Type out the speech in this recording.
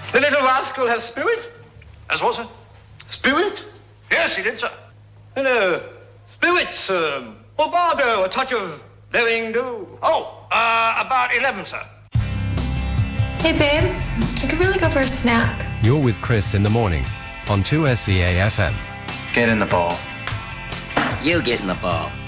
The little rascal has spirit. As what, sir? Spirit? Yes, he did, sir. Hello. Spirits, bravado, a touch of daring do. Oh, about 11, sir. Hey, babe. I could really go for a snack. You're with Chris in the morning on 2SEA FM. Get in the ball. You get in the ball.